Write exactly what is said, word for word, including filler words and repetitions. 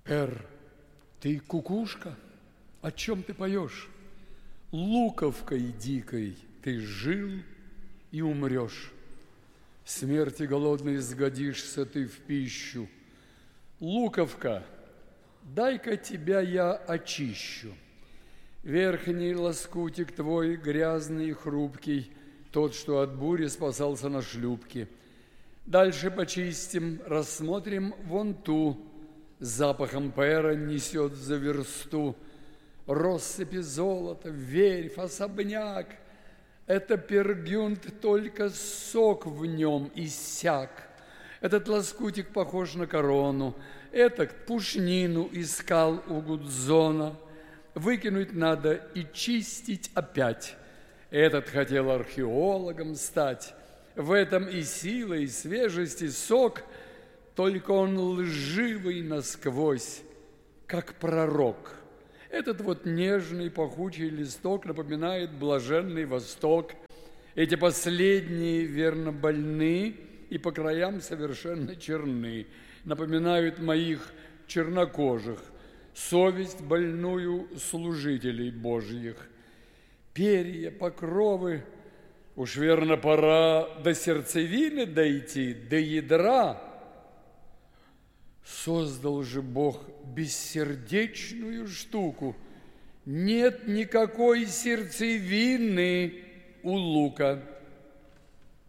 Эр, ты кукушка? О чем ты поешь? Луковкой дикой ты жил и умрешь. Смерти голодной сгодишься ты в пищу. Луковка, дай-ка тебя я очищу. Верхний лоскутик твой грязный и хрупкий, тот, что от бури спасался на шлюпке. Дальше почистим, рассмотрим вон ту, запахом пера несет за версту. Россыпи золота, верфь, особняк. Это пергюнт, только сок в нем иссяк. Этот лоскутик похож на корону, этот пушнину искал у Гудзона. Выкинуть надо и чистить опять. Этот хотел археологом стать. В этом и сила, и свежесть, и сок, только он лживый насквозь, как пророк. Этот вот нежный пахучий листок напоминает блаженный Восток. Эти последние верно больны и по краям совершенно черны, напоминают моих чернокожих, совесть больную служителей Божьих. Перья, покровы, уж верно пора до сердцевины дойти, до ядра. Создал же Бог бессердечную штуку. Нет никакой сердцевины у лука.